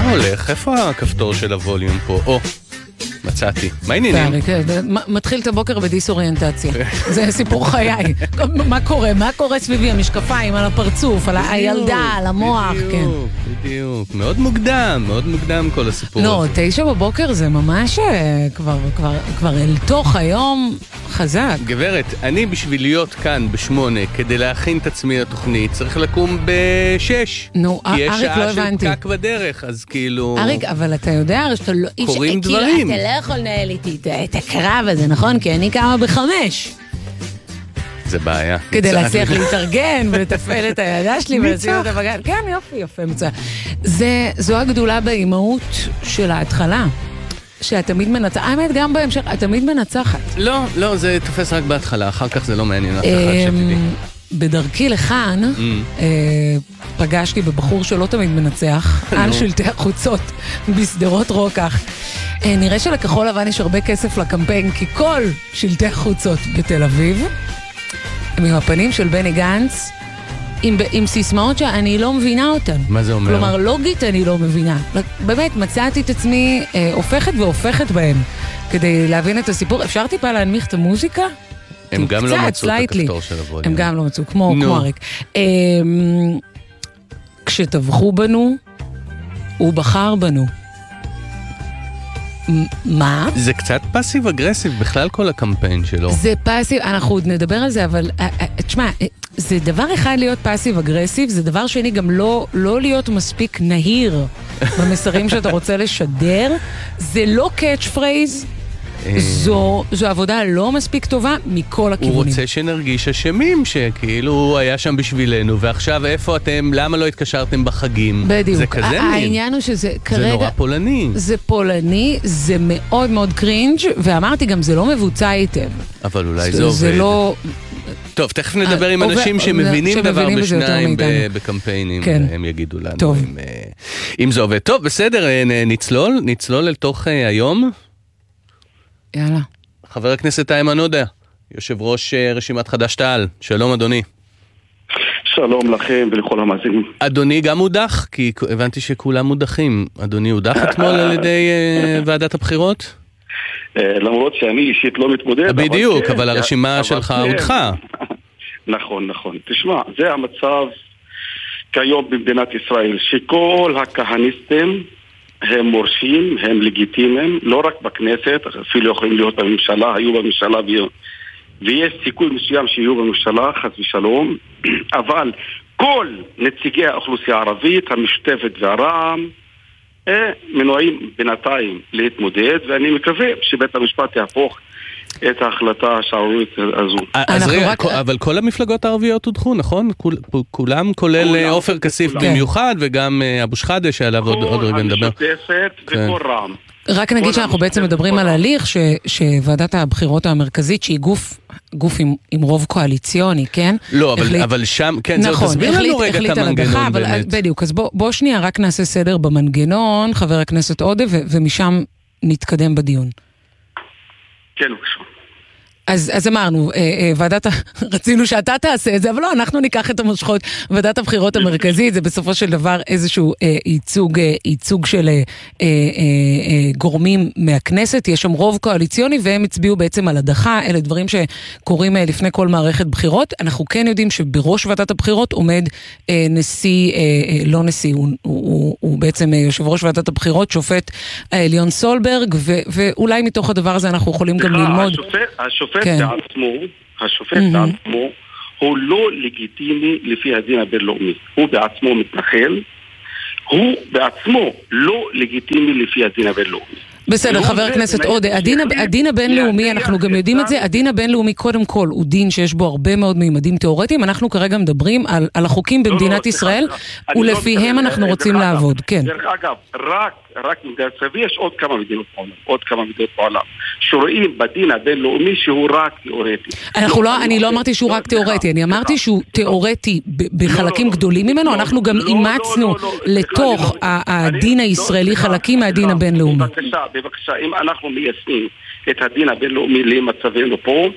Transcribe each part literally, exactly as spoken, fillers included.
הולך? איפה הכפתור של הווליום פה? או, מצאתי. מה העניינים? מתחיל את הבוקר בדיסאוריינטציה. זה סיפור חיי. מה קורה? מה קורה סביבי? המשקפיים, על הפרצוף, על הילדה, על המוח. בדיוק, בדיוק. מאוד מוקדם, מאוד מוקדם כל הסיפור. לא, תשע בבוקר זה ממש כבר אל תוך היום חזק. גברת, אני בשביל להיות כאן בשמונה, כדי להכין את עצמי לתוכנית, צריך לקום בשש. נו, אריק, לא הבנתי. כי יש שעה של פקק בדרך, אז כאילו... אריק, אבל אתה יודע שאתה לא... קוראים דברים. אתה לא יכול לנהל איתי את הקרב הזה, נכון? כי אני קמה בחמש. זה בעיה. כדי להצליח להתארגן ולתפעל את הידה שלי ולשים אותה בגן. כן, יופי, יפה, מצוין. זו הגדולה באימהות של ההתחלה. שאת תמיד מנצחת, האמת גם בהמשך, את תמיד מנצחת. לא, לא, זה תופס רק בהתחלה, אחר כך זה לא מעניין אף אחד שתדעי. בדרכי לכאן, פגשתי בבחור שלא תמיד מנצח, על שלטי החוצות בסדרות רוקח. נראה שלכחול לבן יש הרבה כסף לקמפיין, כי כל שלטי החוצות בתל אביב, הם עם הפנים של בני גנץ, עם, עם סיסמאות שאני לא מבינה אותן. מה זה אומר? כלומר, לוגית אני לא מבינה. באמת, מצאתי את עצמי אה, הופכת והופכת בהם, כדי להבין את הסיפור. אפשר טיפה להנמיך את המוזיקה? הם גם לא מצאו את הכפתור של הווליום. הם גם לא מצאו, כמו, כמו אריק. אה, כשטבחו בנו, הוא בחר בנו. מה? זה קצת פאסיב אגרסיב, בכלל כל הקמפיין שלו. זה פאסיב, אנחנו עוד נדבר על זה, אבל תשמע, זה דבר אחד להיות פאסיב אגרסיב, זה דבר שני גם לא, לא להיות מספיק נהיר במסרים שאתה רוצה לשדר, זה לא קאץ' פרייז, זו, זו עבודה לא מספיק טובה מכל הכיוונים. הוא רוצה שנרגיש אשמים, שכאילו הוא היה שם בשבילנו, ועכשיו איפה אתם, למה לא התקשרתם בחגים? בדיוק. זה כזה מין. העניין הוא שזה כרגע... זה נורא פולני. זה פולני, זה מאוד מאוד קרינג', ואמרתי גם, זה לא מבוצע היטב. אבל אולי זה עובד. זה לא... טוב, תכף נדבר עם אנשים שמבינים דבר בשניים בקמפיינים, הם יגידו לנו אם זה עובד. טוב, בסדר, נצלול, נצלול אל תוך היום. יאללה. חבר הכנסת איימן עודה, יושב ראש רשימת חד"ש תע"ל. שלום אדוני. שלום לכם ולכל המאזינים. אדוני גם הודח, כי הבנתי שכולם מודחים. אדוני הודח אתמול על ידי ועדת הבחירות? למרות שאני אישית לא מתמודד. בדיוק, אבל הרשימה שלך הודחה. נכון, נכון. תשמע, זה המצב כיום במדינת ישראל, שכל הכהניסטים הם מורשים, הם לגיטימיים, לא רק בכנסת, אפילו יכולים להיות בממשלה, היו בממשלה ויש סיכוי מסוים שיהיו בממשלה, חס ושלום, אבל כל נציגי האוכלוסייה הערבית, המשותפת והרע"מ, מנועים בינתיים להתמודד, ואני מקווה שבית המשפט יהפוך את ההחלטה השערורית הזו. אבל כל המפלגות הערביות הודחו, נכון? כולם, כולל עופר כסיף במיוחד, וגם אבו שחאדה שעליו עוד רגע נדבר. כל המשותפת וכל רע"מ. רק נגיד שאנחנו בעצם מדברים על הליך שוועדת הבחירות המרכזית, שהיא גוף עם רוב קואליציוני, כן? לא, אבל שם, כן, זה תסביר לנו רגע את המנגנון באמת. בדיוק, אז בוא שנייה רק נעשה סדר במנגנון, חבר הכנסת עודה, ומשם נתקדם בדיון. כן, בבקשה. אז, אז אמרנו, ועדת, רצינו שאתה תעשה את זה, אבל לא, אנחנו ניקח את המושכות. ועדת הבחירות המרכזית זה בסופו של דבר איזשהו ייצוג, ייצוג של גורמים מהכנסת. יש שם רוב קואליציוני והם הצביעו בעצם על הדחה. אלה דברים שקורים לפני כל מערכת בחירות. אנחנו כן יודעים שבראש ועדת הבחירות עומד נשיא, לא נשיא, הוא, הוא, הוא בעצם יושב ראש ועדת הבחירות, שופט העליון סולברג, ו, ואולי מתוך הדבר הזה אנחנו יכולים גם ללמוד. השופט, השופט כן. בעצמו, השופט mm-hmm. בעצמו, הוא לא לגיטימי לפי הדין הבינלאומי. הוא בעצמו מתנחל, הוא בעצמו לא לגיטימי לפי הדין הבינלאומי. בסדר, חבר הכנסת עודה, הדין הבינלאומי, אנחנו גם יודעים את זה, הדין הבינלאומי קודם כל הוא דין שיש בו הרבה מאוד מימדים תיאורטיים, אנחנו כרגע מדברים על החוקים במדינת ישראל, ולפיהם אנחנו רוצים לעבוד, כן. דרך אגב, רק, רק מדינת ישראל, ויש עוד כמה מדינות בעולם, עוד כמה מדינות בעולם, שרואים בדין הבינלאומי שהוא רק תיאורטי. אני לא אמרתי שהוא רק תיאורטי, אני אמרתי שהוא תיאורטי בחלקים גדולים ממנו, אנחנו גם אימצנו לתוך הדין הישראלי חלקים מהדין הבינלאומי. בבקשה, אם אנחנו מיישמים את הדין הבינלאומי למצבנו פה,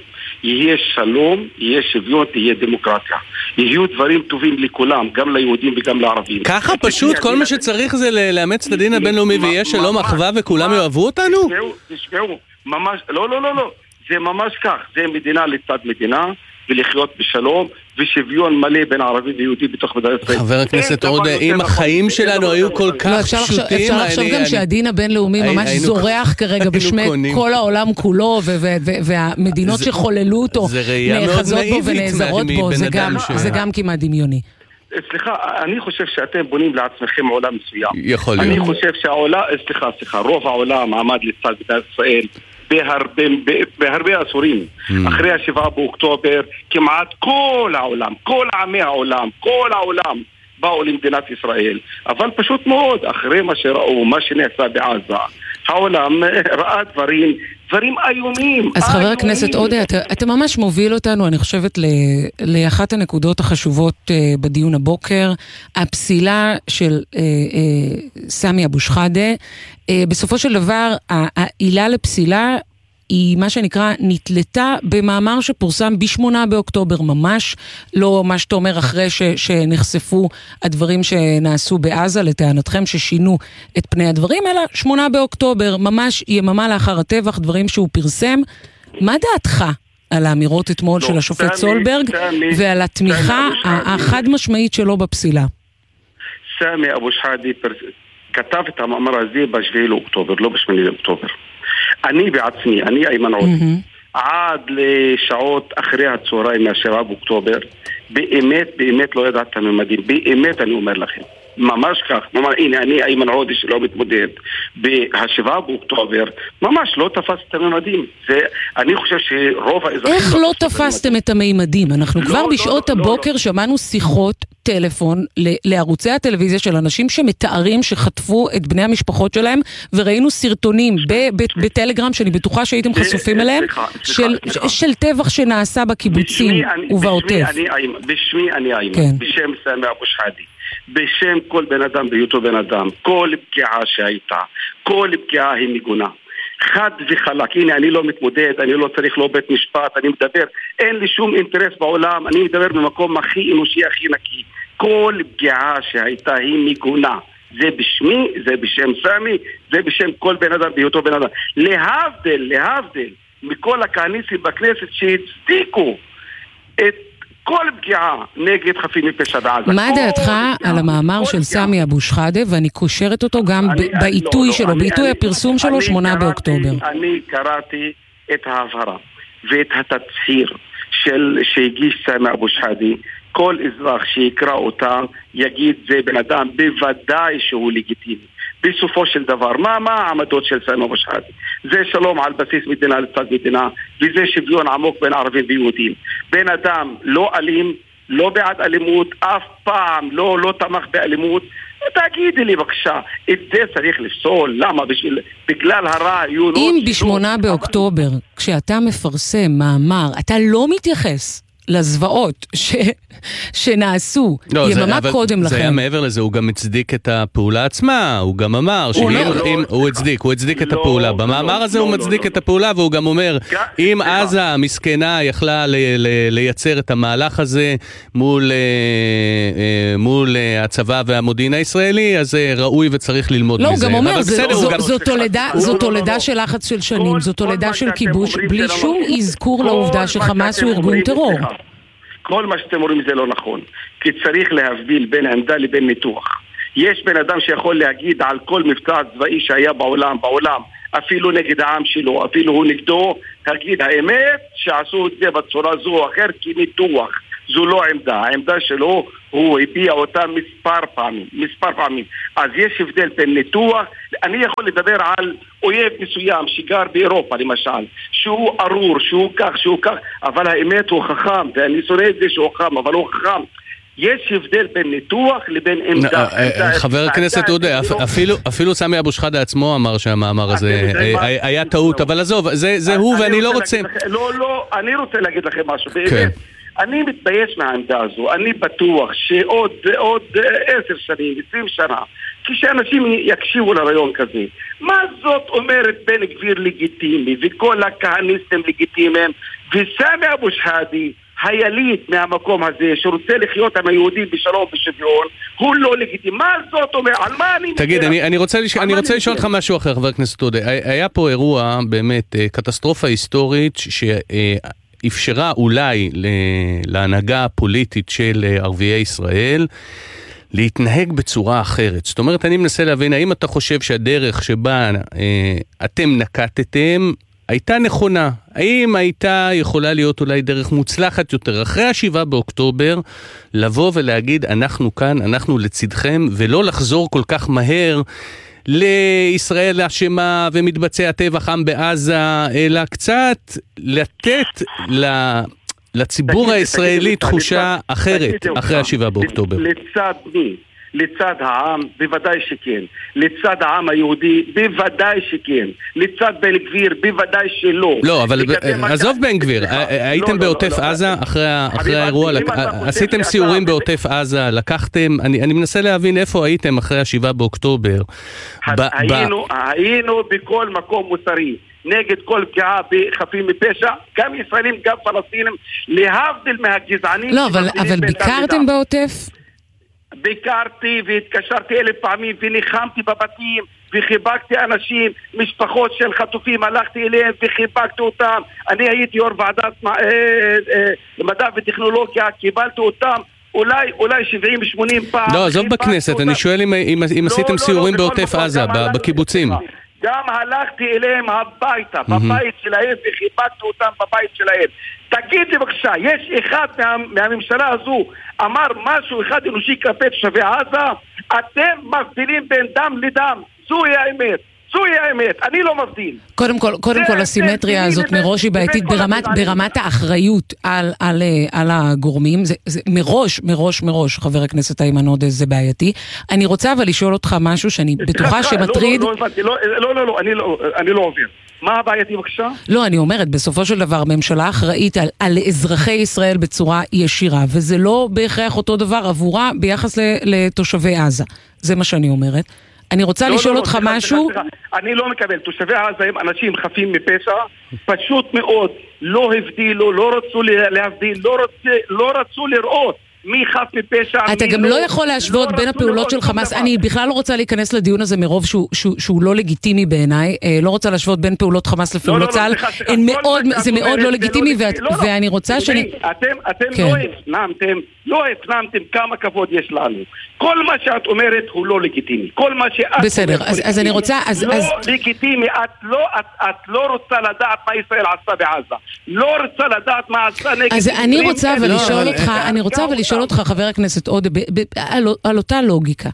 יהיה שלום, יהיה שוויון, תהיה דמוקרטיה. יהיו דברים טובים לכולם, גם ליהודים וגם לערבים. ככה פשוט, כל מה שצריך זה לאמץ את הדין הבינלאומי ויהיה שלום, אחווה וכולם יאהבו אותנו? תשמעו, תשמעו, ממש, לא, לא, לא, לא. זה ממש כך, זה מדינה לצד מדינה, ולחיות בשלום ושוויון מלא בין ערבים ויהודים בתוך מדינת ישראל. חבר הכנסת עודה, אם החיים שלנו היו כל כך פשוטים... אפשר לחשוב גם שהדין הבינלאומי ממש זורח כרגע בשמי כל העולם כולו, והמדינות שחוללו אותו נאחזות בו ונעזרות בו, זה גם כמעט דמיוני. סליחה, אני חושב שאתם בונים לעצמכם עולם מסוים. יכול להיות. אני חושב שהעולם, סליחה, סליחה, רוב העולם עמד לצד מדינת ישראל בהרבה, בהרבה עשורים. Mm. אחרי השבעה באוקטובר, כמעט כל העולם, כל עמי העולם, כל העולם באו למדינת ישראל. אבל פשוט מאוד, אחרי מה שראו, מה שנעשה בעזה, העולם ראה דברים, דברים איומים. אז חבר הכנסת עודה, אתה, אתה ממש מוביל אותנו, אני חושבת, ל, לאחת הנקודות החשובות uh, בדיון הבוקר, הפסילה של uh, uh, סמי אבו שחאדה. Uh, בסופו של דבר, העילה לפסילה היא מה שנקרא נתלתה במאמר שפורסם בשמונה באוקטובר, ממש לא מה שאתה אומר אחרי ש, שנחשפו הדברים שנעשו בעזה, לטענתכם ששינו את פני הדברים, אלא שמונה באוקטובר, ממש יממה לאחר הטבח, דברים שהוא פרסם. מה דעתך על האמירות אתמול לא, של השופט סמי, סולברג סמי, ועל התמיכה החד משמעית שלו בפסילה? סמי אבו שחאדה כתב את המאמר הזה בשביעי לאוקטובר, לא בשמיני לאוקטובר. אני בעצמי, אני איימן עודה, mm-hmm. עד לשעות אחרי הצהריים מהשבעה באוקטובר, באמת, באמת לא ידעת את הממדים, באמת אני אומר לכם, ממש כך, ממש, הנה אני איימן עודה שלא מתמודד, בהשבעה באוקטובר, ממש לא תפס את הממדים, זה, אני חושב שרוב האזרחים... איך לא תפסתם את הממדים? אנחנו לא, כבר לא, בשעות לא, הבוקר לא, לא. שמענו שיחות טלפון לערוצי הטלוויזיה של אנשים שמתארים שחטפו את בני המשפחות שלהם, וראינו סרטונים בטלגרם שאני בטוחה שהייתם חשופים אליהם, של טבח שנעשה בקיבוצים ובעוטף. בשמי אני איימן, בשם סמי אבו שחאדה, בשם כל בן אדם בהיותו בן אדם, כל פגיעה שהייתה, כל פגיעה היא מגונה. חד וחלק, הנה אני לא מתמודד, אני לא צריך לא בית משפט, אני מדבר, אין לי שום אינטרס בעולם, אני מדבר במקום הכי אנושי, הכי נקי. כל פגיעה שהייתה היא מגונה. זה בשמי, זה בשם סמי, זה בשם כל בן אדם בהיותו בן אדם. להבדל, להבדל, מכל הכהניסטים בכנסת שהצדיקו את כל פגיעה נגד חפים מפשע בעזה. מה דעתך על המאמר של סמי אבו שחאדה, ואני קושרת אותו גם בעיתוי שלו, בעיתוי הפרסום שלו, שמונה באוקטובר. אני קראתי את ההבהרה ואת התצהיר שהגיש סמי אבו שחאדה. כל אזרח שיקרא אותה יגיד זה בן אדם בוודאי שהוא לגיטימי. בסופו של דבר, מה, מה העמדות של סמי אבו שחאדה? זה שלום על בסיס מדינה לצד מדינה, וזה שוויון עמוק בין ערבים ויהודים. בן אדם לא אלים, לא בעד אלימות, אף פעם לא, לא תמך באלימות. תגידי לי בבקשה, את זה צריך לפסול, למה? בשביל, בגלל הרעיונות... אם בשמונה באוקטובר, כשאתה מפרסם מאמר, אתה לא מתייחס לזוועות ש... שנעשו לא, יממה זה, קודם לכן. זה היה מעבר לזה, הוא גם הצדיק את הפעולה עצמה, הוא גם אמר שאם לא, אם, לא, הוא הצדיק, הוא הצדיק לא, את הפעולה. לא, במאמר הזה לא, הוא מצדיק לא, את הפעולה, והוא גם אומר, אם עזה המסכנה יכלה ל, ל, לייצר את המהלך הזה מול, מול הצבא והמודיעין הישראלי, אז זה ראוי וצריך ללמוד לא, מזה. לא, הוא גם אומר, זו תולדה של לחץ של שנים, זו תולדה של כיבוש, בלי שום אזכור לעובדה שחמאס הוא ארגון טרור. כל מה שאתם אומרים זה לא נכון, כי צריך להבדיל בין עמדה לבין ניתוח. יש בן אדם שיכול להגיד על כל מבצע צבאי שהיה בעולם, בעולם, אפילו נגד העם שלו, אפילו הוא נגדו, תגיד האמת שעשו את זה בצורה זו או אחרת כניתוח. זו לא עמדה, העמדה שלו הוא הביע אותה מספר פעמים, מספר פעמים. אז יש הבדל בין ניתוח, אני יכול לדבר על אויב מסוים שגר באירופה למשל, שהוא ארור, שהוא כך, שהוא כך, אבל האמת הוא חכם, ואני שונא את זה שהוא חכם, אבל הוא חכם. יש הבדל בין ניתוח לבין עמדה. חבר הכנסת עודה, אפילו סמי אבו שחאדה עצמו אמר שהמאמר הזה היה טעות, אבל עזוב, זה הוא ואני לא רוצה... לא, לא, אני רוצה להגיד לכם משהו, באמת. אני מתבייש מהעמדה הזו, אני בטוח שעוד עוד עשר שנים, עשרים שנה, כשאנשים יקשיבו לרעיון כזה, מה זאת אומרת בן גביר לגיטימי וכל הכהניסטים לגיטימיים וסמי אבו שחאדי היליד מהמקום הזה שרוצה לחיות עם היהודים בשלום ושוויון הוא לא לגיטימי. מה זאת אומרת? על מה אני... תגיד, אני, אני רוצה, לש... אני רוצה לשאול אותך משהו אחר, חבר הכנסת עודה. היה פה אירוע באמת קטסטרופה היסטורית שאפשרה אולי להנהגה הפוליטית של ערביי ישראל להתנהג בצורה אחרת. זאת אומרת, אני מנסה להבין, האם אתה חושב שהדרך שבה אה, אתם נקטתם הייתה נכונה? האם הייתה יכולה להיות אולי דרך מוצלחת יותר אחרי השבעה באוקטובר, לבוא ולהגיד, אנחנו כאן, אנחנו לצדכם, ולא לחזור כל כך מהר לישראל אשמה ומתבצע טבח עם בעזה, אלא קצת לתת ל... לציבור הישראלי תחושה אחרת אחרי השבעה באוקטובר. לצד מי? לצד העם? בוודאי שכן. לצד העם היהודי? בוודאי שכן. לצד בן גביר? בוודאי שלא. לא, אבל עזוב בן גביר, הייתם בעוטף עזה אחרי האירוע, עשיתם סיורים בעוטף עזה, לקחתם, אני מנסה להבין איפה הייתם אחרי השבעה באוקטובר. היינו בכל מקום מוסרי. נגד כל פגיעה בחפים מפשע, גם ישראלים, גם פלסטינים, להבדיל מהגזענים. לא, אבל, אבל ביקרתם בעוטף? ביקרתי והתקשרתי אלף פעמים וניחמתי בבתים וחיבקתי אנשים, משפחות של חטופים, הלכתי אליהם וחיבקתי אותם. אני הייתי יו"ר ועדת אה, אה, מדע וטכנולוגיה, קיבלתי אותם אולי, אולי שבעים שמונים פעם. לא, עזוב בכנסת, אני שואל אם, אם, אם לא, עשיתם לא, סיורים לא, בעוטף עזה, בקיבוצים. גם הלכתי אליהם הביתה, בבית שלהם, וחיבקתי אותם בבית שלהם. תגיד לי בבקשה, יש אחד מה, מהממשלה הזו אמר משהו אחד אנושי כלפי תושבי עזה? אתם מבדילים בין דם לדם, זוהי האמת. זוהי האמת, אני לא מבדיל. קודם כל, קודם כל הסימטריה הזאת מראש היא בעייתית ברמת, ברמת האחריות על, על, על הגורמים. זה, זה, מראש, מראש, מראש, חבר הכנסת איימן עודה, זה בעייתי. אני רוצה אבל לשאול אותך משהו שאני בטוחה שמטריד... לא, לא, לא, לא, לא, אני לא, אני לא עובר. מה הבעייתי בבקשה? לא, אני אומרת, בסופו של דבר, ממשלה אחראית על, על אזרחי ישראל בצורה ישירה, וזה לא בהכרח אותו דבר עבורה ביחס לתושבי עזה. זה מה שאני אומרת. אני רוצה לא, לשאול לא, אותך לא, משהו. סליחה, סליחה. אני לא מקבל. תושבי עזה הם אנשים חפים מפשע, פשוט מאוד, לא הבדילו, לא רצו להבדיל, לא, רצו, לא רצו לראות מי חף מפשע. אתה גם לא, לא יכול להשוות לא בין הפעולות של חמאס. אני בכלל לא רוצה להיכנס לדיון הזה מרוב שהוא, שהוא, שהוא לא לגיטימי בעיניי. לא רוצה להשוות בין פעולות חמאס לפעולות צה"ל. לא, לא, לא, מאוד, זה מאוד לא לגיטימי, ואת, לא, ואני רוצה שאני... אתם, אתם כן. לא הפנמתם, לא הפנמתם כמה כבוד יש לנו. כל מה שאת אומרת הוא לא לגיטימי. כל מה שאת בסדר, אז, אז אני רוצה... אז, לא אז... לגיטימי, את לא, את, את לא רוצה לדעת מה ישראל עשה בעזה. לא רוצה לדעת מה עשה נגד... אז אני רוצה אבל לשאול אותך, אני רוצה אבל לשאול אותך, חבר הכנסת עודה, על אותה לוגיקה.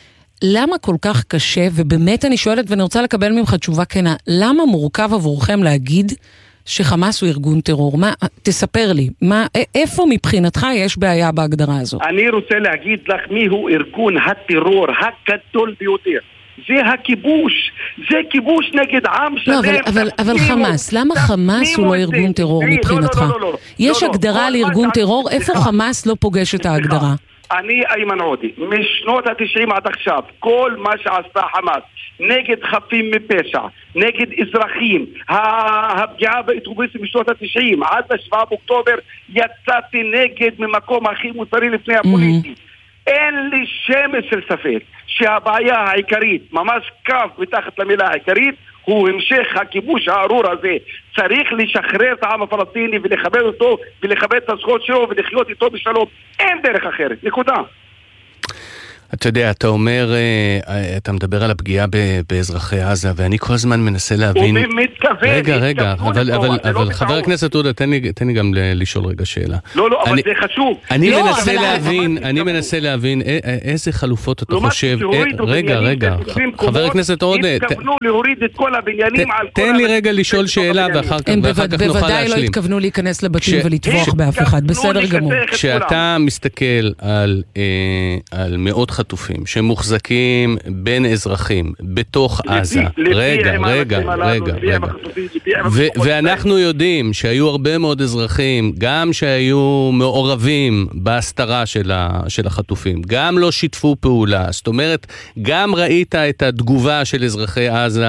למה כל כך קשה, ובאמת אני שואלת ואני רוצה לקבל ממך תשובה כנה, למה מורכב עבורכם להגיד שחמאס הוא ארגון טרור? מה, תספר לי, מה, איפה מבחינתך יש בעיה בהגדרה הזאת? אני רוצה להגיד לך מי הוא ארגון הטרור הגדול ביותר. זה הכיבוש, זה כיבוש נגד עם שלם. לא, אבל, אבל, אבל חמאס, למה חמאס הוא לא ארגון טרור מבחינתך? יש הגדרה לארגון טרור, איפה חמאס לא פוגש את ההגדרה? אני איימן עודה, משנות התשעים עד עכשיו, כל מה שעשתה חמאס נגד חפים מפשע, נגד אזרחים, הפגיעה באוטובוסים משנות התשעים עד השבעה באוקטובר, יצאתי נגד ממקום הכי מוסרי לפני הפוליטי. אין לי שמץ של ספק שהבעיה העיקרית, ממש קו מתחת למילה העיקרית, הוא המשך הכיבוש הארור הזה. צריך לשחרר את העם הפלסטיני ולכבד אותו ולכבד את הזכויות שלו ולחיות איתו בשלום. אין דרך אחרת, נקודה. אתה יודע, אתה אומר, אתה מדבר על הפגיעה באזרחי עזה, ואני כל הזמן מנסה להבין... הוא מתכוון... רגע, רגע, אבל חבר הכנסת עודה, תן לי גם לשאול רגע שאלה. לא, לא, אבל זה חשוב. אני מנסה להבין, אני מנסה להבין איזה חלופות אתה חושב... רגע, רגע, חבר הכנסת עודה... התכוונו להוריד את כל הבניינים על כל... תן לי רגע לשאול שאלה, ואחר כך נוכל להשלים. הם בוודאי לא התכוונו להיכנס לבתים ולטבוח באף אחד, בסדר גמור. כשאתה מסתכל על מאות חטופים שמוחזקים בין אזרחים בתוך עזה. רגע, רגע, רגע, רגע. ואנחנו יודעים שהיו הרבה מאוד אזרחים, גם שהיו מעורבים בהסתרה של החטופים, גם לא שיתפו פעולה. זאת אומרת, גם ראית את התגובה של אזרחי עזה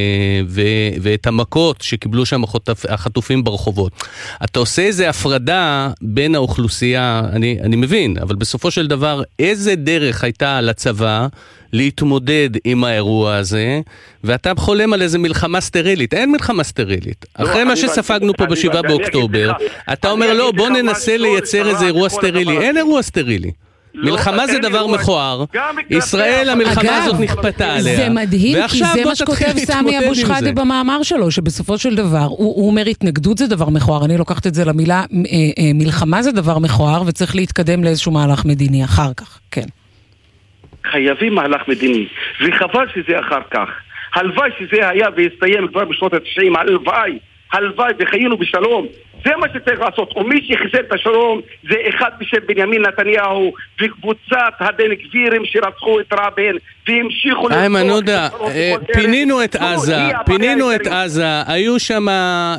ואת המכות שקיבלו שם החטופים ברחובות. אתה עושה איזו הפרדה בין האוכלוסייה, אני, אני מבין, אבל בסופו של דבר, איזה דרך הייתה לצבא להתמודד עם האירוע הזה, ואתה חולם על איזה מלחמה סטרילית. אין מלחמה סטרילית. לא, אחרי מה שספגנו פה בשבעה באוקטובר, אתה אומר, לא, בוא ננסה לייצר איזה אירוע סטרילי. אין אירוע סטרילי. מלחמה זה דבר מכוער, ישראל המלחמה הזאת נכפתה עליה. זה מדהים, כי זה מה שכותב סמי אבו שחאדה במאמר שלו, שבסופו של דבר, הוא אומר התנגדות זה דבר מכוער, אני לוקחת את זה למילה, מלחמה זה דבר מכוער, וצריך להתקדם לאיזשהו מהלך מדיני אחר כך, כן. חייבים מהלך מדיני, וחבל שזה אחר כך. הלוואי שזה היה והסתיים כבר בשנות ה-תשעים, הלוואי, הלוואי וחיינו בשלום. זה מה שצריך לעשות, ומי שיחזר את השלום זה אחד בשם בנימין נתניהו וקבוצת הבן גבירים שרצחו את רבין והמשיכו... איימן עודה, פינינו את עזה, פינינו את עזה, היו שם,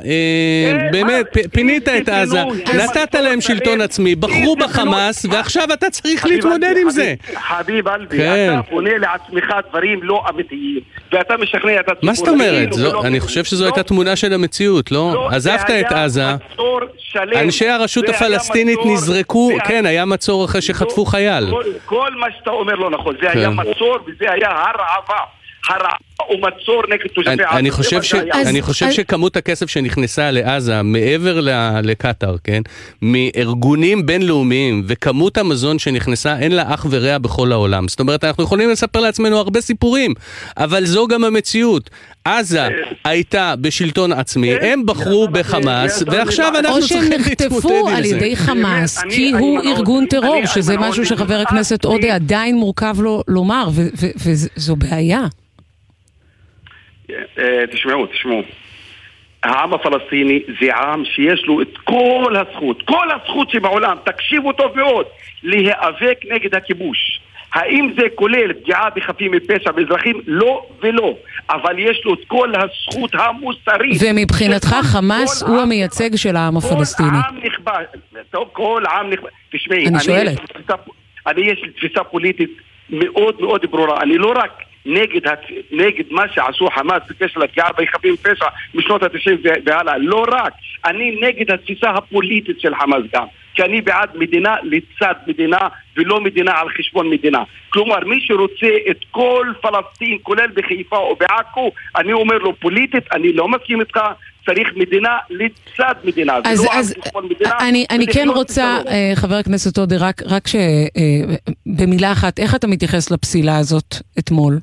באמת, פינית את עזה, נתת להם שלטון עצמי, בחרו בחמאס, ועכשיו אתה צריך להתמודד עם זה. חביב אלבי, אתה פונה לעצמך דברים לא אמיתיים, ואתה משכנע את הציבור. מה זאת אומרת? אני חושב שזו הייתה תמונה של המציאות, לא? עזבת את עזה, אנשי הרשות הפלסטינית נזרקו, כן, היה מצור אחרי שחטפו חייל. כל מה שאתה אומר לא נכון, זה היה מצור וזה היה הרעבה. הרעבה ומצור נגד תושבי עזה. אני חושב שכמות הכסף שנכנסה לעזה, מעבר לקטר, כן, מארגונים בינלאומיים, וכמות המזון שנכנסה, אין לה אח ורע בכל העולם. זאת אומרת, אנחנו יכולים לספר לעצמנו הרבה סיפורים, אבל זו גם המציאות. עזה הייתה בשלטון עצמי, הם בחרו בחמאס, ועכשיו אנחנו צריכים להתמודד עם זה. או שהם נחטפו על ידי חמאס, כי הוא ארגון טרור, שזה משהו שחבר הכנסת עודה עדיין מורכב לו לומר, וזו בעיה. תשמעו, תשמעו. העם הפלסטיני זה עם שיש לו את כל הזכות, כל הזכות שבעולם, תקשיבו טוב מאוד, להיאבק נגד הכיבוש. האם זה כולל פגיעה בחפים מפשע באזרחים? לא ולא. אבל יש לו את כל הזכות המוסרית. ומבחינתך חמאס הוא המייצג של העם הפלסטיני. כל עם נכבד. טוב, כל עם נכבד. תשמעי, אני שואלת. אני יש לי תפיסה פוליטית מאוד מאוד ברורה. אני לא רק נגד, נגד מה שעשו חמאס בקשר לפגיעה בחפים מפשע משנות ה-תשעים והלאה. לא רק. אני נגד התפיסה הפוליטית של חמאס גם. כי אני בעד מדינה לצד מדינה ולא מדינה על חשבון מדינה. כלומר, מי שרוצה את כל פלסטין, כולל בחיפה או בעכו, אני אומר לו פוליטית, אני לא מסכים איתך, צריך מדינה לצד מדינה. אז, אז מדינה, אני, אני כן רוצה, חבר הכנסת עודה, רק, רק שבמילה אחת, איך אתה מתייחס לפסילה הזאת אתמול?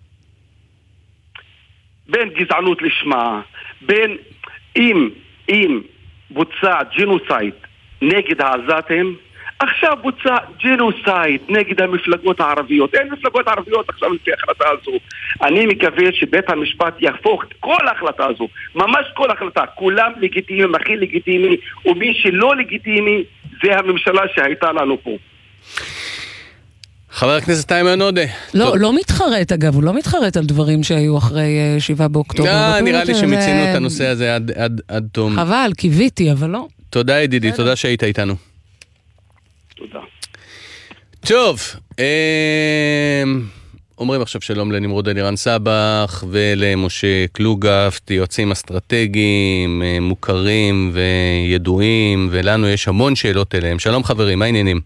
בין גזענות לשמה, בין אם, אם בוצע ג'נוסייד נגד העזתים, עכשיו בוצע ג'נוסייד נגד המפלגות הערביות. אין מפלגות ערביות עכשיו לפי ההחלטה הזו. אני מקווה שבית המשפט יהפוך את כל ההחלטה הזו, ממש כל החלטה, כולם לגיטימיים, הכי לגיטימי, ומי שלא לגיטימי זה הממשלה שהייתה לנו פה. חבר הכנסת איימן עודה. לא, לא מתחרט אגב, הוא לא מתחרט על דברים שהיו אחרי שבעה באוקטובר. לא, נראה לי שמיצינו את הנושא הזה עד, עד, עד תום. חבל, קיוויתי, אבל לא. תודה ידידי, תודה שהיית איתנו. תודה. טוב, אומרים עכשיו שלום לנמרוד אלירן סבח ולמשה קלוגפט, יועצים אסטרטגיים, מוכרים וידועים, ולנו יש המון שאלות אליהם. שלום חברים, מה העניינים?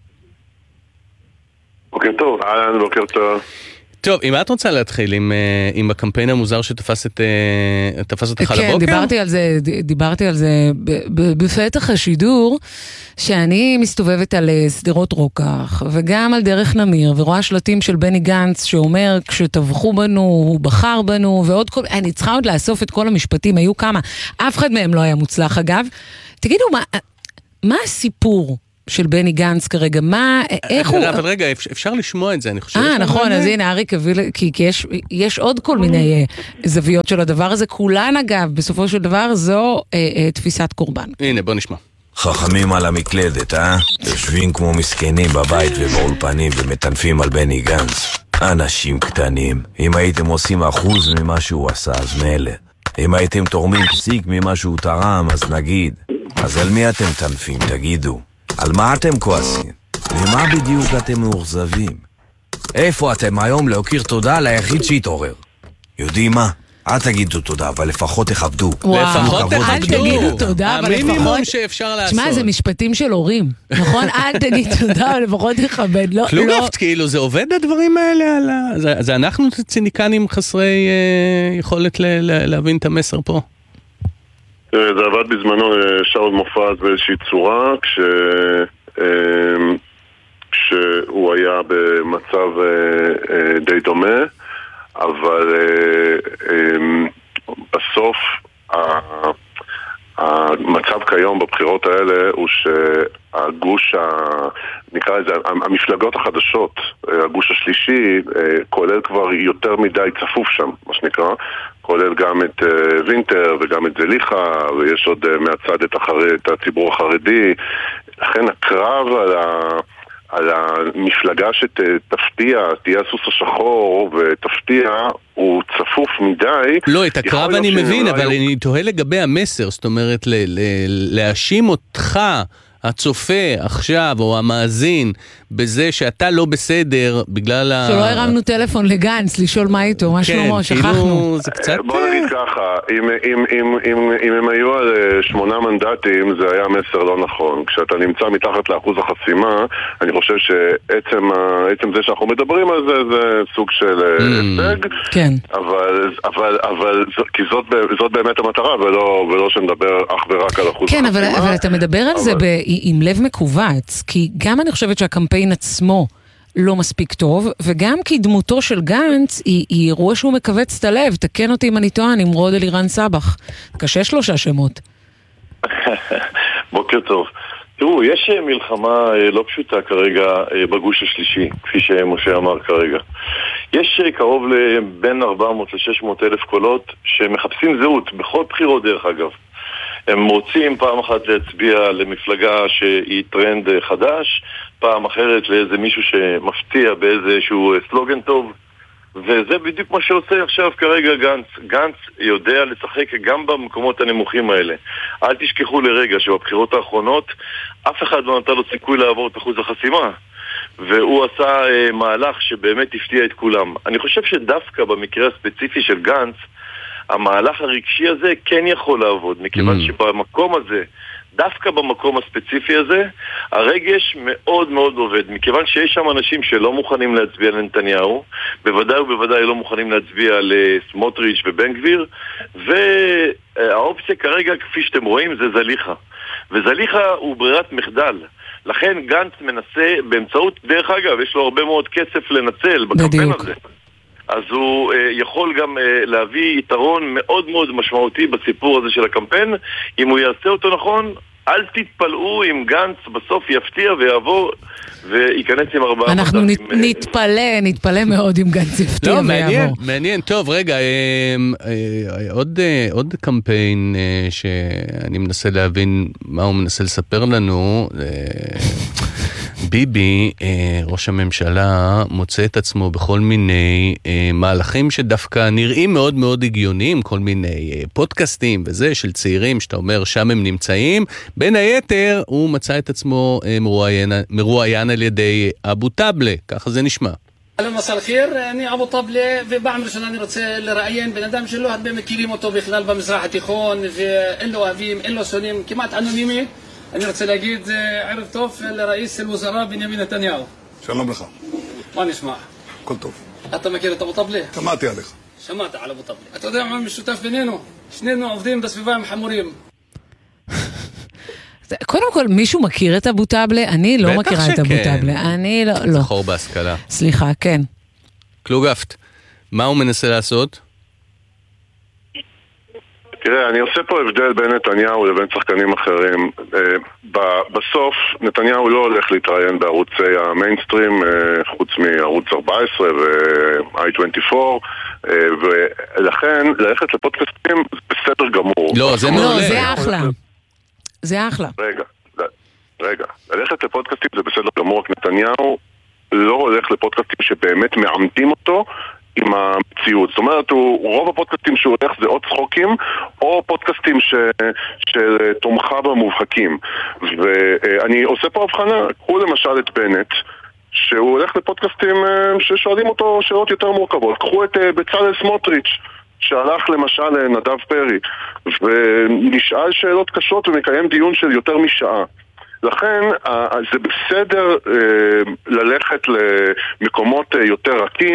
בוקר טוב, אהלן, בוקר טוב. טוב, אם את רוצה להתחיל עם, עם הקמפיין המוזר שתפס את, תפס אותך כן, לבוקר? כן, דיברתי על זה, דיברתי על זה בפתח השידור, שאני מסתובבת על סדרות רוקח, וגם על דרך נמיר, ורואה שלטים של בני גנץ, שאומר, כשטבחו בנו, הוא בחר בנו, ועוד כל... אני צריכה עוד לאסוף את כל המשפטים, היו כמה. אף אחד מהם לא היה מוצלח, אגב. תגידו, מה, מה הסיפור של בני גנץ כרגע? מה, איך הוא... אבל רגע, אפשר לשמוע את זה, אני חושב. אה, נכון, אז הנה, אריק הביא, כי יש עוד כל מיני זוויות של הדבר הזה. כולן, אגב, בסופו של דבר, זו תפיסת קורבן. הנה, בוא נשמע. חכמים על המקלדת, אה? יושבים כמו מסכנים בבית ובאולפנים ומטנפים על בני גנץ. אנשים קטנים. אם הייתם עושים אחוז ממה שהוא עשה, אז מלא. אם הייתם תורמים פסיק ממה שהוא תרם, אז נגיד. אז על מי אתם טנפים, תגידו? על מה אתם כועסים? למה בדיוק אתם מאוכזבים? איפה אתם היום להוקיר תודה ליחיד שהתעורר? יודעים מה? אל תגידו תודה, אבל לפחות תכבדו. לפחות אל תגידו תודה, אבל לפחות... המינימום שאפשר לעשות. תשמע, זה משפטים של הורים, נכון? אל תגיד תודה, אבל לפחות תכבד. קלוגהפט, כאילו, זה עובד הדברים האלה? זה אנחנו ציניקנים חסרי יכולת להבין את המסר פה? זה עבד בזמנו שאול מופז באיזושהי צורה, כש... כשהוא היה במצב די דומה, אבל בסוף המצב כיום בבחירות האלה הוא שהגוש, נקרא לזה, המפלגות החדשות, הגוש השלישי, כולל כבר יותר מדי צפוף שם, מה שנקרא, כולל גם את וינטר וגם את זליכה, ויש עוד מהצד את, החרד, את הציבור החרדי. לכן הקרב על ה... על המפלגה שתפתיע, תהיה הסוס השחור ותפתיע, הוא צפוף מדי. לא, את הקרב אני מבין, אבל אני תוהה לגבי המסר, זאת אומרת, להאשים אותך, הצופה עכשיו, או המאזין, בזה שאתה לא בסדר, בגלל ה... שלא הרמנו טלפון לגנץ, לשאול מה איתו, מה שלמה, שכחנו. זה קצת... בוא נגיד ככה, אם הם היו על שמונה מנדטים, זה היה מסר לא נכון. כשאתה נמצא מתחת לאחוז החסימה, אני חושב שעצם זה שאנחנו מדברים על זה, זה סוג של הישג. כן. אבל, כי זאת באמת המטרה, ולא שנדבר אך ורק על אחוז החסימה. כן, אבל אתה מדבר על זה עם לב מקובץ, כי גם אני חושבת שהקמפיין עצמו לא מספיק טוב, וגם כי דמותו של גנץ היא, היא אירוע שהוא מקבץ את הלב. תקן אותי אם אני טוען, עם רוד אלירן סבח. קשה שלושה שמות. בוקר טוב. תראו, יש מלחמה לא פשוטה כרגע בגוש השלישי, כפי שמשה אמר כרגע. יש קרוב לבין ארבע מאות ל-שש מאות אלף קולות שמחפשים זהות, בכל בחירות דרך אגב. הם רוצים פעם אחת להצביע למפלגה שהיא טרנד חדש, פעם אחרת לאיזה מישהו שמפתיע באיזשהו סלוגן טוב, וזה בדיוק מה שעושה עכשיו כרגע גנץ. גנץ יודע לשחק גם במקומות הנמוכים האלה. אל תשכחו לרגע שבבחירות האחרונות אף אחד לא נתן לו סיכוי לעבור את אחוז החסימה, והוא עשה אה, מהלך שבאמת הפתיע את כולם. אני חושב שדווקא במקרה הספציפי של גנץ, המהלך הרגשי הזה כן יכול לעבוד, מכיוון mm. שבמקום הזה, דווקא במקום הספציפי הזה, הרגש מאוד מאוד עובד, מכיוון שיש שם אנשים שלא מוכנים להצביע לנתניהו, בוודאי ובוודאי לא מוכנים להצביע לסמוטריץ' ובן גביר, והאופציה כרגע, כפי שאתם רואים, זה זליכה. וזליכה הוא ברירת מחדל. לכן גנץ מנסה באמצעות, דרך אגב, יש לו הרבה מאוד כסף לנצל בקמפיין הזה. אז הוא uh, יכול גם uh, להביא יתרון מאוד מאוד משמעותי בסיפור הזה של הקמפיין. אם הוא יעשה אותו נכון, אל תתפלאו אם גנץ בסוף יפתיע ויעבור וייכנס עם ארבעה... אנחנו נת, עם... נתפלא, נתפלא מאוד אם גנץ יפתיע לא, ויעבור. מעניין, מעניין. טוב, רגע, אה, אה, עוד, אה, עוד קמפיין אה, שאני מנסה להבין מה הוא מנסה לספר לנו. אה, ביבי, ראש הממשלה, מוצא את עצמו בכל מיני מהלכים שדווקא נראים מאוד מאוד הגיוניים, כל מיני פודקאסטים וזה של צעירים שאתה אומר שם הם נמצאים. בין היתר הוא מצא את עצמו מרואיין, מרואיין על ידי אבו טבלה, ככה זה נשמע. אהלן מסא אל-חיר, אני אבו טבלה, ובעם ראשון אני רוצה לראיין בן אדם שלא הרבה מכירים אותו בכלל במזרח התיכון, ואין לו אוהבים, אין לו שונאים, כמעט אנונימי. אני רוצה להגיד ערב טוב לראיס אל-וזרה בנימין נתניהו. שלום לך. מה נשמע? הכל טוב. אתה מכיר את אבו טבלה? שמעתי עליך. שמעת על אבו טבלה. אתה יודע מה משותף בינינו? שנינו עובדים בסביבה עם חמורים. קודם כל, מישהו מכיר את אבו טבלה? אני לא מכירה את אבו טבלה. אני לא. זכור בהשכלה. סליחה, כן. קלוגהפט, מה הוא מנסה לעשות? תראה, אני עושה פה הבדל בין נתניהו לבין שחקנים אחרים. בסוף, נתניהו לא הולך להתראיין בערוצי המיינסטרים, חוץ מערוץ ארבע עשרה ו-איי עשרים וארבע, ולכן ללכת לפודקאסטים זה בסדר גמור. לא, זה לא, זה אחלה. זה אחלה. רגע, רגע, ללכת לפודקאסטים זה בסדר גמור, רק נתניהו לא הולך לפודקאסטים שבאמת מעמתים אותו עם המציאות. זאת אומרת, הוא, רוב הפודקאסטים שהוא הולך זה או צחוקים או פודקאסטים ש, של תומכה במובהקים. ואני עושה פה הבחנה, קחו למשל את בנט, שהוא הולך לפודקאסטים ששואלים אותו שאלות יותר מורכבות. קחו את בצלאל סמוטריץ' שהלך למשל לנדב פרי ונשאל שאלות קשות ומקיים דיון של יותר משעה. לכן זה בסדר ללכת למקומות יותר רכים,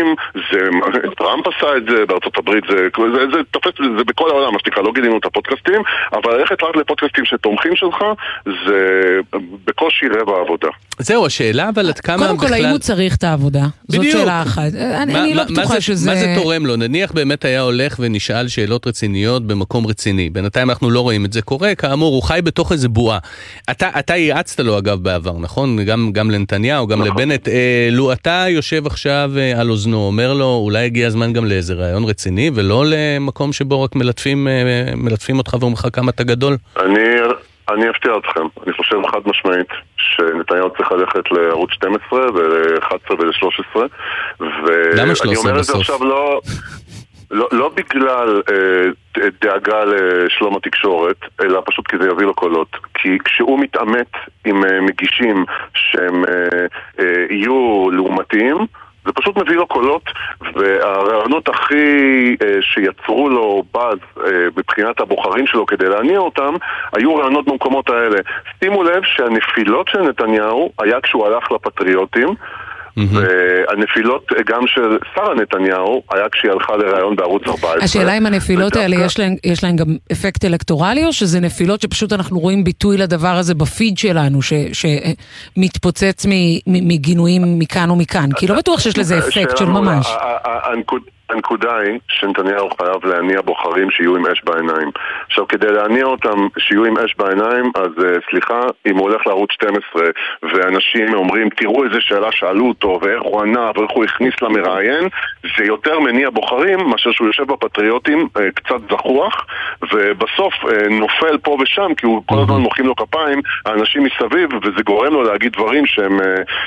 טראמפ עשה את זה, בארצות הברית זה, זה, זה תופס, זה בכל העולם, מה שנקרא, לא גילינו את הפודקאסטים, אבל ללכת רק לפודקאסטים שתומכים שלך, זה בקושי רבע העבודה. זהו, השאלה, אבל עד כמה קודם כל, האם הוא צריך את העבודה? זאת שאלה אחת. אני לא בטוחה שזה... מה זה תורם לו? נניח באמת היה הולך ונשאל שאלות רציניות במקום רציני. בינתיים אנחנו לא רואים את זה קורה, כאמור, הוא חי בתוך איזה בועה. אתה, אתה יעצת לו אגב בעבר, נכון? גם, גם לנתניהו, גם לבנט. אה, לו אתה יושב עכשיו אה, על אוזנו, אומר לו, אולי הגיע הזמן גם לאיזה רעיון רציני, ולא למקום שבו רק מלטפים, אה, מלטפים אותך ואומר לך כמה אתה גדול? אני... אני אפתיע אתכם, אני חושב חד משמעית שנתניהו צריך ללכת לערוץ שתים עשרה ול-אחת עשרה ול-שלוש עשרה. למה שלוש עשרה בסוף? אני אומר את זה עכשיו לא, לא, לא בגלל אה, דאגה לשלום התקשורת, אלא פשוט כי זה יביא לו קולות. כי כשהוא מתאמת עם אה, מגישים שהם אה, אה, יהיו לעומתיים, זה פשוט מביא לו קולות, והרעיונות הכי אה, שיצרו לו באז אה, בבחינת הבוחרים שלו כדי להניע אותם, היו רעיונות במקומות האלה. שימו לב שהנפילות של נתניהו היה כשהוא הלך לפטריוטים, והנפילות גם של שרה נתניהו היה כשהיא הלכה לרעיון בערוץ ארבע עשרה. השאלה אם הנפילות האלה יש להן, יש להן גם אפקט אלקטורלי, או שזה נפילות שפשוט אנחנו רואים ביטוי לדבר הזה בפיד שלנו, ש, שמתפוצץ מגינויים מכאן ומכאן? כי לא בטוח שיש לזה אפקט של ממש. הנקודה היא שנתניהו חייב להניע בוחרים שיהיו עם אש בעיניים. עכשיו, כדי להניע אותם שיהיו עם אש בעיניים, אז סליחה, אם הוא הולך לערוץ שתים עשרה ואנשים אומרים, תראו איזה שאלה שאלו אותו ואיך הוא ענה ואיך הוא הכניס למראיין, זה יותר מניע בוחרים מאשר שהוא יושב בפטריוטים קצת זחוח, ובסוף נופל פה ושם, כי הוא כל הזמן מוחאים לו כפיים, האנשים מסביב, וזה גורם לו להגיד דברים שהם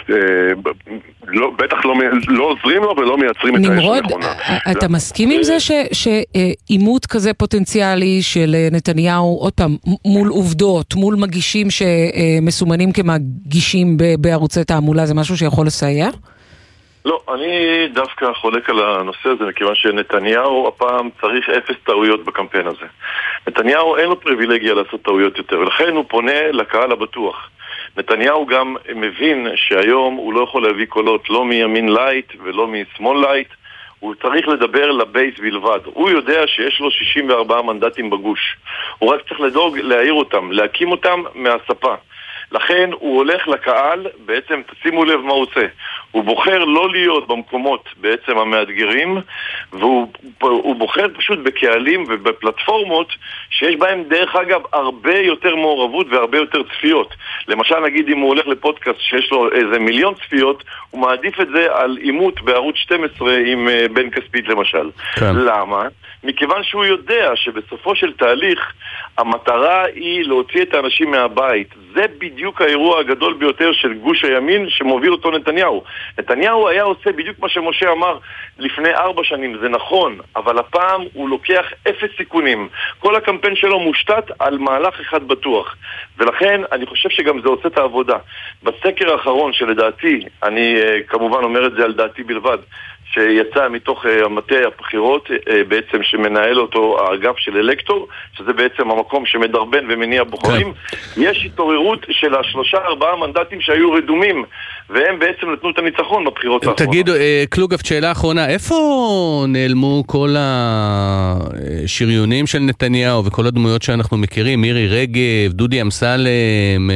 בטח לא עוזרים לו ולא מייצרים את האש הנכונה. אתה מסכים עם זה שאימות כזה פוטנציאלי של נתניהו, עוד פעם, מול עובדות, מול מגישים שמסומנים כמגישים בערוצי תעמולה, זה משהו שיכול לסייע? לא, אני דווקא חולק על הנושא הזה, מכיוון שנתניהו הפעם צריך אפס טעויות בקמפיין הזה. נתניהו אין לו פריבילגיה לעשות טעויות יותר, ולכן הוא פונה לקהל הבטוח. נתניהו גם מבין שהיום הוא לא יכול להביא קולות לא מימין לייט ולא משמאל לייט, הוא צריך לדבר לבייס בלבד. הוא יודע שיש לו שישים וארבעה מנדטים בגוש. הוא רק צריך לדאוג להעיר אותם, להקים אותם מהספה. לכן הוא הולך לקהל, בעצם תשימו לב מה הוא עושה. הוא בוחר לא להיות במקומות בעצם המאתגרים, והוא בוחר פשוט בקהלים ובפלטפורמות שיש בהם דרך אגב הרבה יותר מעורבות והרבה יותר צפיות. למשל נגיד אם הוא הולך לפודקאסט שיש לו איזה מיליון צפיות, הוא מעדיף את זה על אימות בערוץ שתים עשרה עם בן כספית למשל. כן. למה? מכיוון שהוא יודע שבסופו של תהליך המטרה היא להוציא את האנשים מהבית. זה בדיוק האירוע הגדול ביותר של גוש הימין שמוביל אותו נתניהו. נתניהו היה עושה בדיוק מה שמשה אמר לפני ארבע שנים, זה נכון, אבל הפעם הוא לוקח אפס סיכונים. כל הקמפיין שלו מושתת על מהלך אחד בטוח. ולכן אני חושב שגם זה עושה את העבודה. בסקר האחרון שלדעתי, אני כמובן אומר את זה על דעתי בלבד, שיצא מתוך המטה הבחירות בעצם שמנהל אותו האגף של אלקטור, שזה בעצם המקום שמדרבן ומניע בוחרים. יש התעוררות של השלושה ארבעה מנדטים שהיו רדומים, והם בעצם נתנו את הניצחון בבחירות האחרונות. תגידו, קלוגף, שאלה אחרונה, איפה נעלמו כל השריונים של נתניהו וכל הדמויות שאנחנו מכירים, מירי רגב, דודי אמסלם,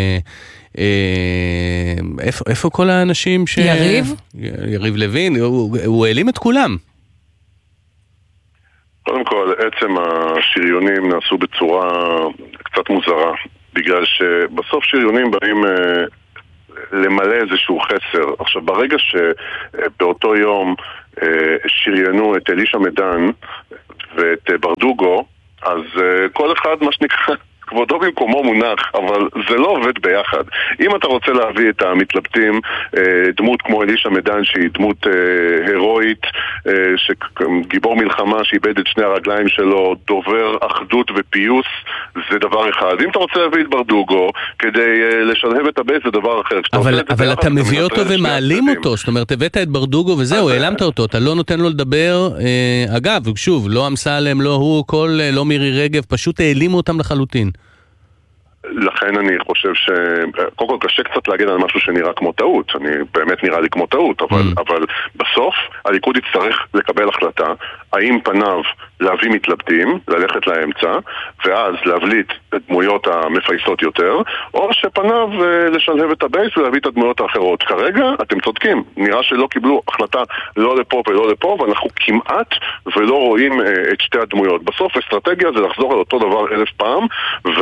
איפה, איפה כל האנשים ש... יריב? יריב לוין, הוא, הוא העלים את כולם. קודם כל, עצם השריונים נעשו בצורה קצת מוזרה, בגלל שבסוף שריונים באים למלא איזשהו חסר. עכשיו, ברגע שבאותו יום שריינו את אלישע מדן ואת ברדוגו, אז כל אחד, מה שנקרא, כבודו במקומו מונח, אבל זה לא עובד ביחד. אם אתה רוצה להביא את המתלבטים, דמות כמו אלישע מדן שהיא דמות הירואית, גיבור מלחמה שאיבד את שני הרגליים שלו, דובר אחדות ופיוס, זה דבר אחד. אם אתה רוצה להביא את ברדוגו כדי לשלהב את הבית, זה דבר אחר. אבל, אבל אתה מביא אותו ומעלים אותו, זאת אומרת, הבאת את ברדוגו וזהו, העלמת אותו, אתה לא נותן לו לדבר. אגב, שוב, לא אמסלם, לא הוא, כל, לא מירי רגב, פשוט העלימו אותם לחלוטין. לכן אני חושב ש... קודם כל קשה קצת להגיד על משהו שנראה כמו טעות, אני באמת נראה לי כמו טעות, אבל, mm. אבל בסוף הליכוד יצטרך לקבל החלטה, האם פניו להביא מתלבטים, ללכת לאמצע, ואז להבליט את דמויות המפייסות יותר, או שפניו לשלהב את הבייס ולהביא את הדמויות האחרות. כרגע אתם צודקים, נראה שלא קיבלו החלטה לא לפה ולא לפה, ואנחנו כמעט ולא רואים את שתי הדמויות. בסוף אסטרטגיה זה לחזור על אותו דבר אלף פעם, ו...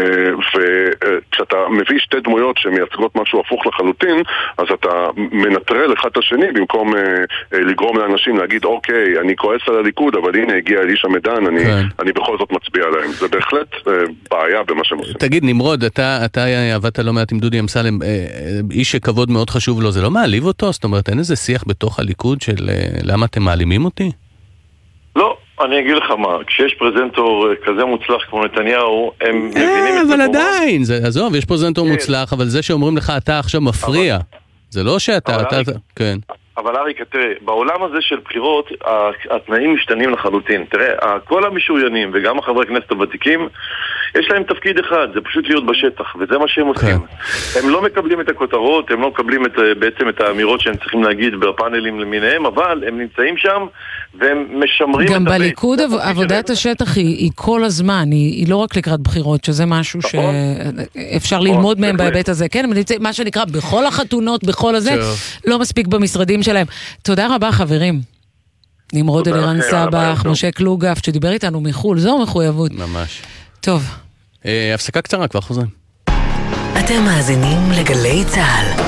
וכשאתה מביא שתי דמויות שמייצגות משהו הפוך לחלוטין, אז אתה מנטרל אחד את השני במקום לגרום לאנשים להגיד אוקיי, אני כועס על הליכוד, אבל הנה הגיע אלישע מדן, אני, כן. אני בכל זאת מצביע עליהם. זה בהחלט בעיה במה שהם עושים. תגיד, נמרוד, אתה, אתה עבדת לא מעט עם דודי אמסלם, איש שכבוד מאוד חשוב לו, זה לא מעליב אותו? זאת אומרת, אין איזה שיח בתוך הליכוד של למה אתם מעלימים אותי? לא. אני אגיד לך מה, כשיש פרזנטור כזה מוצלח כמו נתניהו, הם מבינים את זה. אבל עדיין, עזוב, יש פרזנטור מוצלח, אבל זה שאומרים לך, אתה עכשיו מפריע. זה לא שאתה, אתה, כן. אבל אריק, תראה, בעולם הזה של בחירות, התנאים משתנים לחלוטין. תראה, כל המשוריונים וגם החברי הכנסת הוותיקים, יש להם תפקיד אחד, זה פשוט להיות בשטח, וזה מה שהם עושים. הם לא מקבלים את הכותרות, הם לא מקבלים את, בעצם את האמירות שהם צריכים להגיד בפאנלים למיניהם, אבל הם נמצאים שם, והם משמרים את גם בליכוד עבודת השטח היא, היא כל הזמן, היא, היא לא רק לקראת בחירות, שזה משהו שאפשר ללמוד מהם בהיבט הזה. כן, מה שנקרא, בכל החתונות, בכל הזה, לא מספיק במשרדים שלהם. תודה רבה, חברים. נמרוד אלירן סבח, משה קלוגף, שדיבר איתנו מחול, זו מחויבות. ממש. טוב. הפסקה קצרה, כבר חוזרים. אתם מאזינים לגלי צהל.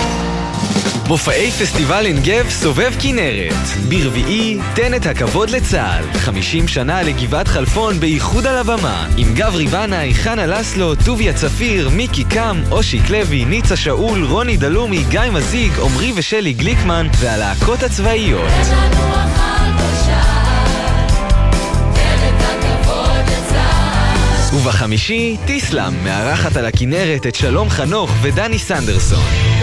מופעי פסטיבל עין גב סובב כנרת. ברביעי, תן את הכבוד לצהל. חמישים שנה לגבעת חלפון בייחוד על הבמה. עם גברי בנאי, חנה לסלו, טוביה צפיר, מיקי קם, אושיק לוי, ניצה שאול, רוני דלומי, גיא מזיג, עמרי ושלי גליקמן והלהקות הצבאיות. ובחמישי, טיסלאם, מארחת על הכנרת את שלום חנוך ודני סנדרסון.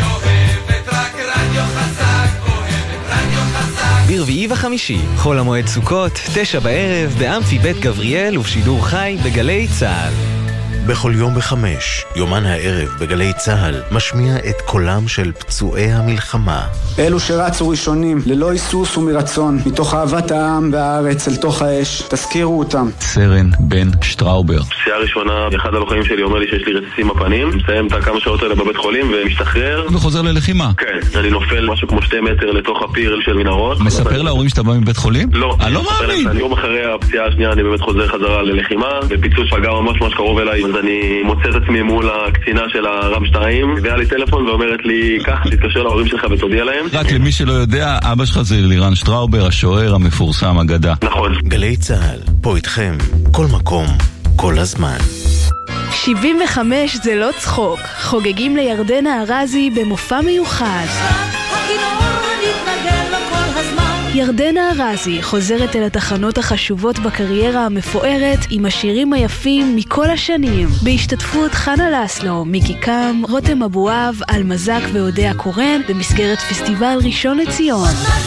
ברביעי וחמישי, חול המועד סוכות, תשע בערב, באמפי בית גבריאל ובשידור חי בגלי צהל. בכל יום בחמש, יומן הערב בגלי צהל, משמיע את קולם של פצועי המלחמה. אלו שרצו ראשונים, ללא היסוס ומרצון, מתוך אהבת העם והארץ אל תוך האש, תזכירו אותם. סרן בן שטראובר. פציעה ראשונה, אחד הלוחמים שלי אומר לי שיש לי רסיסים בפנים, מסיים את הכמה שעות האלה בבית חולים ומשתחרר. וחוזר ללחימה. כן, אני נופל משהו כמו שתי מטר לתוך הפיר של מנהרות. מספר להורים שאתה בא מבית חולים? לא. אני לא מאמין. יום אחרי הפציעה השנייה אני באמת חוזר חזרה ללחימה, בפיצוץ פגע ממש ממש קרוב אליי, אז אני מוצא את עצמי מול הקצינה של הרם שתיים, והיה לי טלפון ואומרת לי, כך, תתקשר להורים שלך ותודיע להם. רק למי שלא יודע, אבא שלך זה לירן שטראובר, השוער המפורסם, אגדה. נכון. גלי צהל, פה איתכם, כל מקום, כל הזמן. שבעים וחמש זה לא צחוק, חוגגים לירדנה ארזי במופע מיוחד. ירדנה ארזי חוזרת אל התחנות החשובות בקריירה המפוארת עם השירים היפים מכל השנים, בהשתתפות חנה לסלו, מיקי קם, רותם אבואב, אלמזק ואודיה קורן, במסגרת פסטיבל ראשון לציון.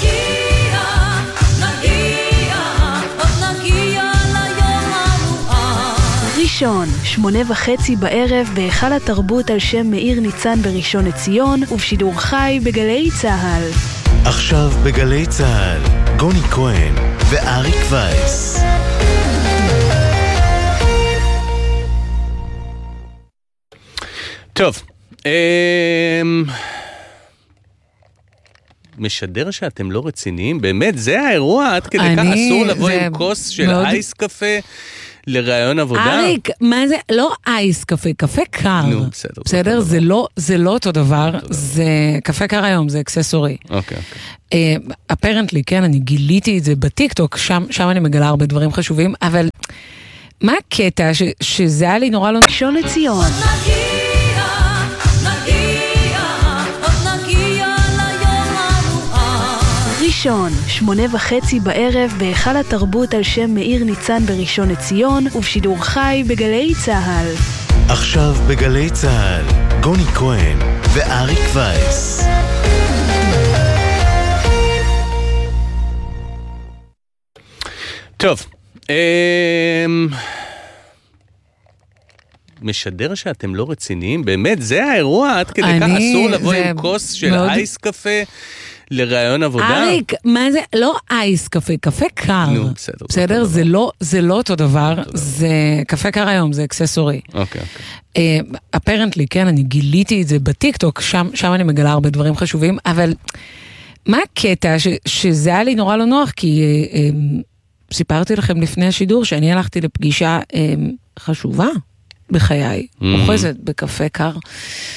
ראשון, שמונה וחצי בערב בהיכל התרבות על שם מאיר ניצן בראשון לציון ובשידור חי בגלי צהל. עכשיו בגלי צהל, גוני כהן ואריק וייס. טוב, משדר שאתם לא רציניים, באמת, זה האירוע, עד כדי כך אסור לבוא עם כוס של אייס קפה לרעיון עבודה. אריק, מה זה? לא אייס קפה, קפה קר. נו, בסדר. בסדר? זה לא, זה לא אותו דבר, זה קפה קר היום, זה אקססורי. אוקיי, אוקיי. אפרנטלי, כן, אני גיליתי את זה בטיקטוק, שם, שם אני מגלה הרבה דברים חשובים, אבל מה הקטע ש, שזה היה לי נורא לא... ראשון לציון. ראשון, שמונה וחצי בערב בהיכל התרבות על שם מאיר ניצן בראשון לציון ובשידור חי בגלי צהל. עכשיו בגלי צהל, גוני כהן ואריק וייס. טוב, משדר שאתם לא רציניים, באמת, זה האירוע, עד כדי כך אסור לבוא עם כוס של אייס קפה לרעיון עבודה. אריק, מה זה? לא אייס קפה, קפה קר. נו, בסדר. בסדר? זה לא, זה לא אותו דבר, זה קפה קר היום, זה אקססורי. אוקיי, אוקיי. אפרנטלי, כן, אני גיליתי את זה בטיקטוק, שם, שם אני מגלה הרבה דברים חשובים, אבל מה הקטע ש, שזה היה לי נורא לא נוח, כי סיפרתי לכם לפני השידור שאני הלכתי לפגישה חשובה בחיי, אוחזת בקפה קר.